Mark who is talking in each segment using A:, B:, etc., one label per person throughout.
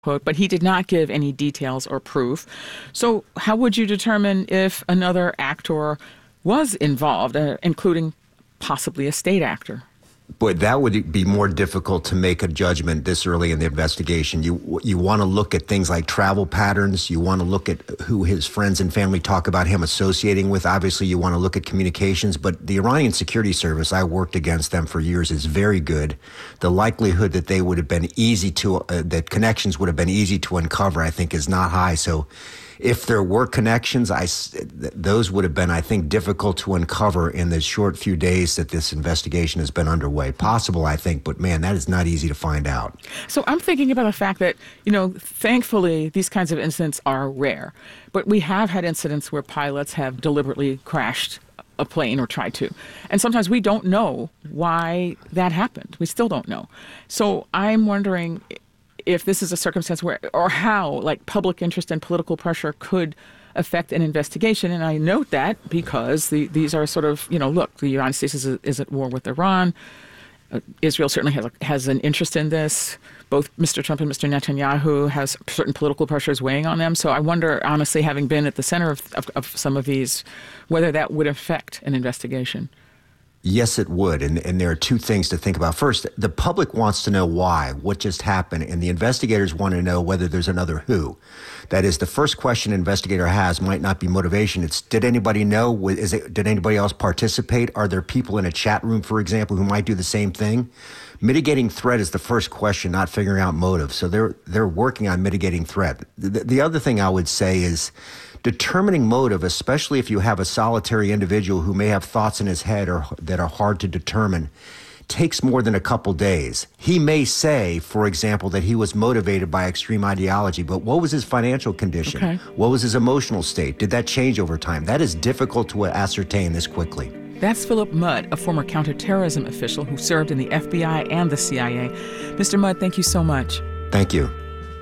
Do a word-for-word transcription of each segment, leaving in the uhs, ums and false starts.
A: quote, but he did not give any details or proof. So how would you determine if another actor was involved, uh, including possibly a state actor?
B: Boy, that would be more difficult to make a judgment this early in the investigation. You you want to look at things like travel patterns. You want to look at who his friends and family talk about him associating with. Obviously, you want to look at communications. But the Iranian Security Service, I worked against them for years, is very good. The likelihood that they would have been easy to, uh, that connections would have been easy to uncover, I think, is not high. So if there were connections, I, those would have been, I think, difficult to uncover in the short few days that this investigation has been underway. Possible, I think, but man, that is not easy to find out.
A: So I'm thinking about the fact that, you know, thankfully, these kinds of incidents are rare. But we have had incidents where pilots have deliberately crashed a plane or tried to. And sometimes we don't know why that happened. We still don't know. So I'm wondering if this is a circumstance where, or how, like, public interest and political pressure could affect an investigation. And I note that because the, these are sort of, you know, look, the United States is, is at war with Iran. Uh, Israel certainly has, has an interest in this. Both Mister Trump and Mister Netanyahu has certain political pressures weighing on them. So I wonder, honestly, having been at the center of, of, of some of these, whether that would affect an investigation.
B: Yes, it would. And, and there are two things to think about. First, the public wants to know why, what just happened, and the investigators want to know whether there's another who. That is, the first question an investigator has might not be motivation. It's, did anybody know? Is it, did anybody else participate? Are there people in a chat room, for example, who might do the same thing? Mitigating threat is the first question, not figuring out motive. So they're they're working on mitigating threat. The, the other thing I would say is determining motive, especially if you have a solitary individual who may have thoughts in his head or that are hard to determine, takes more than a couple days. He may say, for example, that he was motivated by extreme ideology, but what was his financial condition?
A: Okay.
B: What was his emotional state? Did that change over time? That is difficult to ascertain this quickly.
A: That's Philip Mudd, a former counterterrorism official who served in the F B I and the C I A. Mister Mudd, thank you so much.
B: Thank you.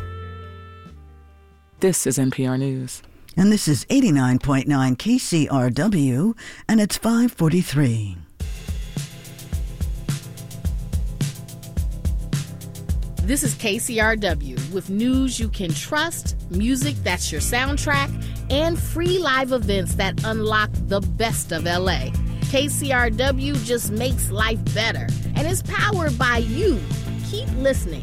A: This is N P R News.
C: And this is eighty-nine point nine K C R W, and it's five forty-three.
D: This is K C R W with news you can trust, music that's your soundtrack, and free live events that unlock the best of L A. K C R W just makes life better and is powered by you. Keep listening.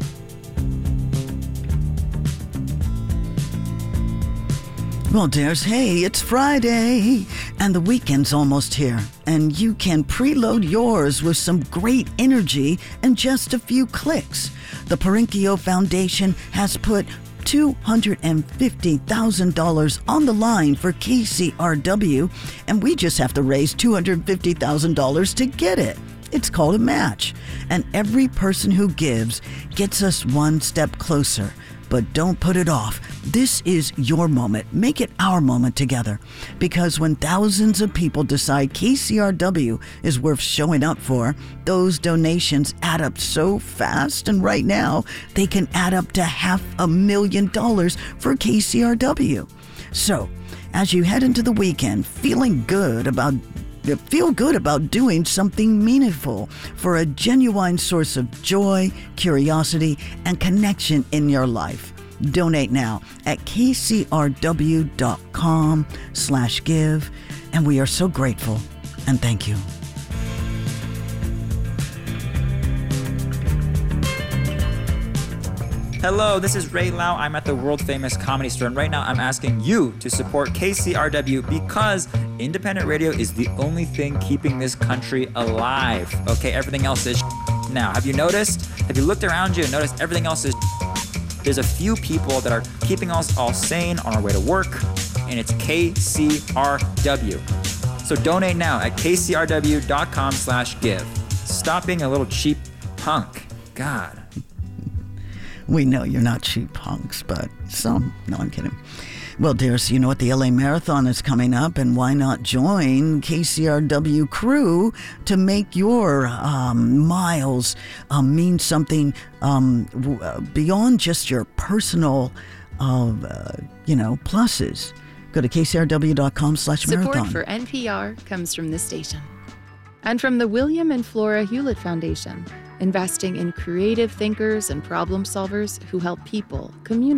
C: Well, dears, hey, it's Friday, and the weekend's almost here, and you can preload yours with some great energy in just a few clicks. The Perinkio Foundation has put two hundred fifty thousand dollars on the line for K C R W, and we just have to raise two hundred fifty thousand dollars to get it. It's called a match, and every person who gives gets us one step closer. But don't put it off. This is your moment. Make it our moment together. Because when thousands of people decide K C R W is worth showing up for, those donations add up so fast. And right now, they can add up to half a million dollars for K C R W. So, as you head into the weekend feeling good about Feel good about doing something meaningful for a genuine source of joy, curiosity, and connection in your life. Donate now at kcrw.com slash give, and we are so grateful and thank you.
E: Hello, this is Ray Lau. I'm at the world-famous Comedy Store, and right now I'm asking you to support K C R W because independent radio is the only thing keeping this country alive. Okay, everything else is now. Have you noticed? Have you looked around you and noticed everything else is There's a few people that are keeping us all sane on our way to work, and it's K C R W. So donate now at kcrw.com slash give. Stop being a little cheap punk. God.
C: We know you're not cheap punks, but some. No, I'm kidding. Well, dears, you know what? The L A Marathon is coming up, and why not join K C R W crew to make your um, miles um, mean something um, w- uh, beyond just your personal, uh, uh, you know, pluses. Go to kcrw.com slash marathon.
F: Support for N P R comes from this station and from the William and Flora Hewlett Foundation, investing in creative thinkers and problem solvers who help people, communities,